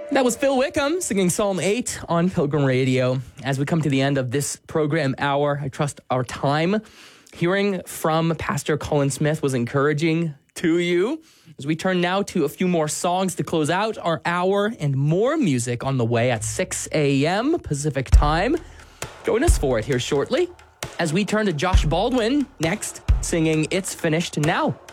That was Phil Wickham singing Psalm 8 on Pilgrim Radio. As we come to the end of this program hour, I trust our time hearing from Pastor Colin Smith was encouraging to you. As we turn now to a few more songs to close out our hour and more music on the way at 6 a.m. Pacific time. Join us for it here shortly as we turn to Josh Baldwin next, singing It's Finished Now.